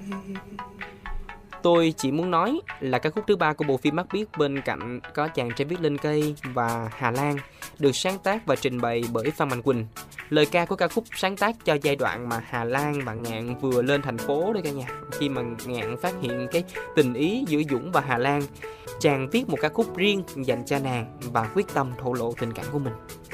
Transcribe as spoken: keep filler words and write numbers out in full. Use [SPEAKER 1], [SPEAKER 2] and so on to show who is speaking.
[SPEAKER 1] Tôi chỉ muốn nói là ca khúc thứ ba của bộ phim Mắt Biếc bên cạnh có Chàng trai viết lên cây và Hà Lan được sáng tác và trình bày bởi Phan Mạnh Quỳnh. Lời ca của ca khúc sáng tác cho giai đoạn mà Hà Lan và Ngạn vừa lên thành phố đấy cả nhà. Khi mà Ngạn phát hiện cái tình ý giữa Dũng và Hà Lan, chàng viết một ca khúc riêng dành cho nàng và quyết tâm thổ lộ tình cảm của mình.